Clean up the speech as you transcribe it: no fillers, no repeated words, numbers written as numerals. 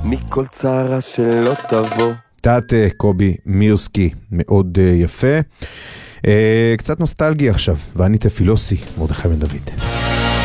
מכל צרה שלא תבוא. תת קובי מירסקי, מאוד יפה. קצת נוסטלגי עכשיו, ואני תפילוסי, מרדכי בן דוד.